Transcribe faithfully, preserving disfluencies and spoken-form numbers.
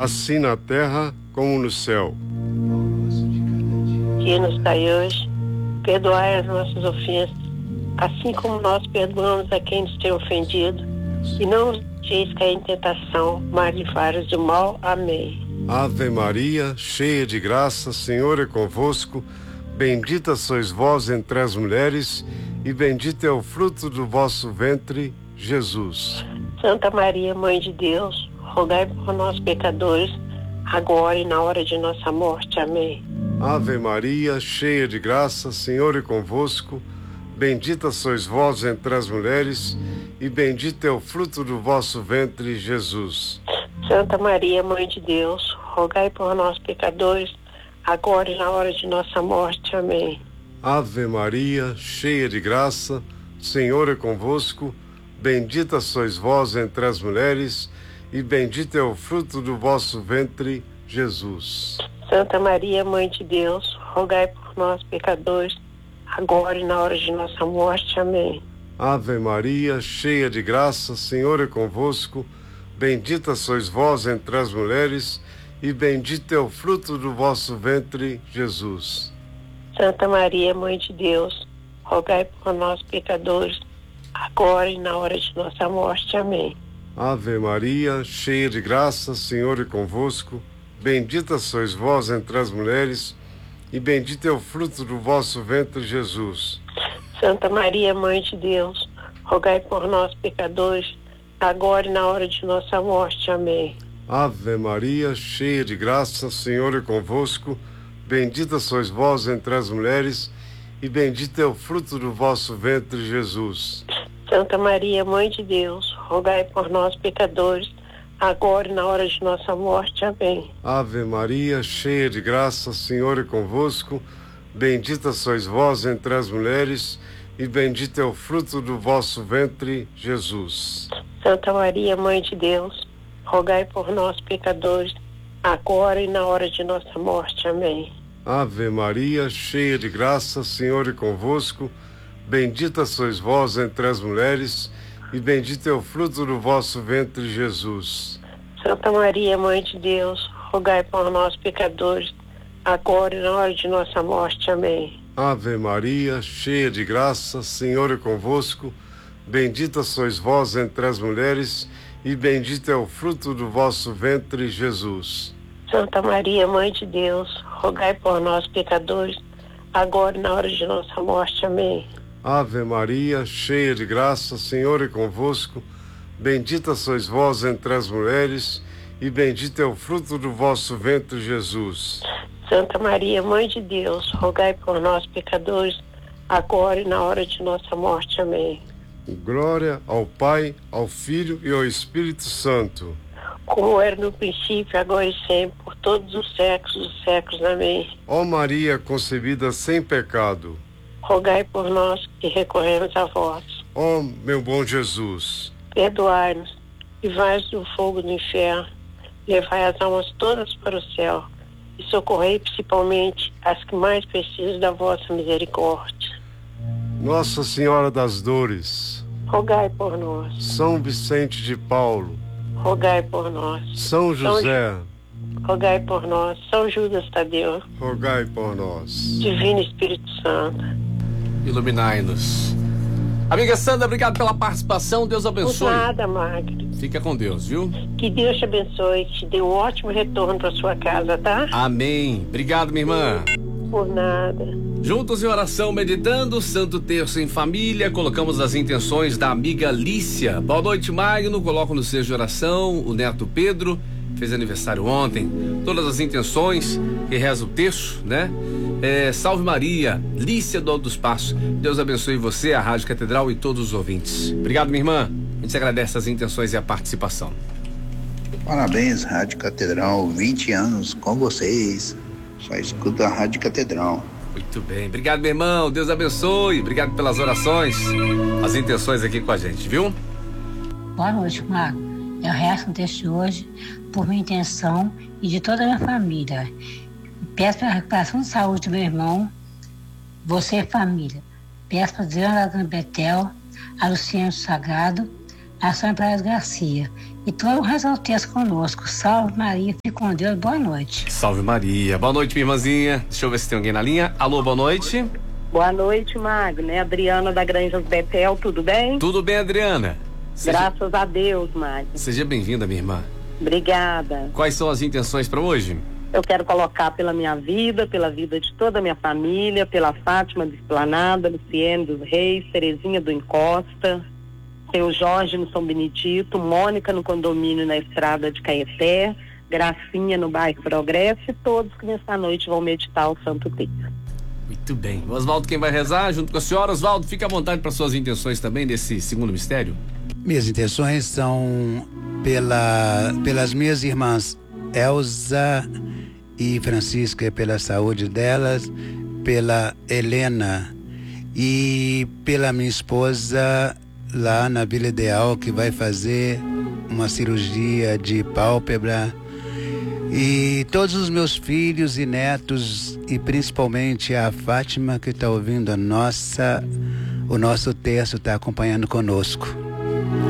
assim na terra como no céu. Que nos dai hoje, perdoai as nossas ofensas, assim como nós perdoamos a quem nos tem ofendido, e não nos deixeis cair em tentação, mas livrai-nos do mal. Amém. Ave Maria, cheia de graça, Senhor é convosco. Bendita sois vós entre as mulheres, e bendito é o fruto do vosso ventre, Jesus. Santa Maria, Mãe de Deus, rogai por nós, pecadores, agora e na hora de nossa morte. Amém. Ave Maria, cheia de graça, Senhor é convosco. Bendita sois vós entre as mulheres, e bendito é o fruto do vosso ventre, Jesus. Santa Maria, Mãe de Deus, rogai por nós, pecadores, agora e na hora de nossa morte. Amém. Ave Maria, cheia de graça, Senhor é convosco. Bendita sois vós entre as mulheres, e bendito é o fruto do vosso ventre, Jesus. Santa Maria, Mãe de Deus, rogai por nós, pecadores, agora e na hora de nossa morte. Amém. Ave Maria, cheia de graça, Senhor é convosco. Bendita sois vós entre as mulheres, e bendito é o fruto do vosso ventre, Jesus. Santa Maria, Mãe de Deus, rogai por nós, pecadores, agora e na hora de nossa morte. Amém. Ave Maria, cheia de graça, Senhor é convosco. Bendita sois vós entre as mulheres, e bendito é o fruto do vosso ventre, Jesus. Santa Maria, Mãe de Deus, rogai por nós, pecadores, agora e na hora de nossa morte. Amém. Ave Maria, cheia de graça, Senhor é convosco. Bendita sois vós entre as mulheres, e bendito é o fruto do vosso ventre, Jesus. Santa Maria, Mãe de Deus, rogai por nós, pecadores, agora e na hora de nossa morte. Amém. Ave Maria, cheia de graça, Senhor é convosco. Bendita sois vós entre as mulheres, e bendito é o fruto do vosso ventre, Jesus. Santa Maria, Mãe de Deus, rogai por nós, pecadores, agora e na hora de nossa morte. Amém. Ave Maria, cheia de graça, Senhor é convosco. Bendita sois vós entre as mulheres, e bendito é o fruto do vosso ventre, Jesus. Santa Maria, Mãe de Deus, rogai por nós, pecadores, agora e na hora de nossa morte. Amém. Ave Maria, cheia de graça, Senhor é convosco. Bendita sois vós entre as mulheres, e bendito é o fruto do vosso ventre, Jesus. Santa Maria, Mãe de Deus, rogai por nós, pecadores, agora e na hora de nossa morte. Amém. Ave Maria, cheia de graça, Senhor é convosco. Bendita sois vós entre as mulheres, e bendito é o fruto do vosso ventre, Jesus. Santa Maria, Mãe de Deus, rogai por nós, pecadores, agora e na hora de nossa morte. Amém. Glória ao Pai, ao Filho e ao Espírito Santo. Como era no princípio, agora e sempre, por todos os séculos dos séculos. Amém. Ó Maria concebida sem pecado, rogai por nós que recorremos a vós. ó meu bom Jesus, perdoai-nos, livrai-nos do fogo do inferno, levai as almas todas para o céu, e socorrei principalmente as que mais precisam da vossa misericórdia. Nossa Senhora das Dores, rogai por nós. São Vicente de Paulo, rogai por nós. São José, rogai por nós. São Judas Tadeu, rogai por nós. Divino Espírito Santo, iluminai-nos. Amiga Sandra, obrigado pela participação, Deus abençoe. Por nada, Magro. Fica com Deus, viu? Que Deus te abençoe, que te dê um ótimo retorno para sua casa, tá? Amém. Obrigado, minha irmã. Por nada. Juntos em oração, meditando, Santo Terço em família, colocamos as intenções da amiga Lícia. Boa noite, Magno, coloco no seja de oração, o neto Pedro, fez aniversário ontem, todas as intenções, que reza o terço, né? É, salve Maria, Lícia do Alto dos Passos, Deus abençoe você, a Rádio Catedral e todos os ouvintes. Obrigado, minha irmã, a gente agradece as intenções e a participação. Parabéns, Rádio Catedral, vinte anos com vocês, só escuta a Rádio Catedral. Muito bem, obrigado, meu irmão, Deus abençoe, obrigado pelas orações, as intenções aqui com a gente, viu? Boa noite, Marco. Eu rezo o texto de hoje por minha intenção e de toda a minha família. Peço pela recuperação de saúde do meu irmão, você e família. Peço para Adriana Betel, a Luciano Sagrado, a Sônia Praia Garcia e todo o resto do texto conosco. Salve Maria, fique com Deus, boa noite. Salve Maria. Boa noite, minha irmãzinha. Deixa eu ver se tem alguém na linha. Alô, boa noite. Boa noite, Magno. É Adriana da Granjas Betel, tudo bem? Tudo bem, Adriana? Seja... Graças a Deus, Magno. Seja bem-vinda, minha irmã. Obrigada. Quais são as intenções para hoje? Eu quero colocar pela minha vida, pela vida de toda a minha família, pela Fátima do Esplanada, Luciene dos Reis, Terezinha do Encosta, seu Jorge no São Benedito, Mônica no condomínio na Estrada de Caeté, Gracinha no bairro Progresso e todos que nesta noite vão meditar o Santo Terço. Muito bem. Oswaldo, quem vai rezar junto com a senhora? Oswaldo, fique à vontade para suas intenções também desse segundo mistério. Minhas intenções são pela, pelas minhas irmãs Elza e Francisca, pela saúde delas, pela Helena e pela minha esposa lá na Vila Ideal, que vai fazer uma cirurgia de pálpebra, e todos os meus filhos e netos, e principalmente a Fátima, que está ouvindo a nossa, o nosso texto, está acompanhando conosco.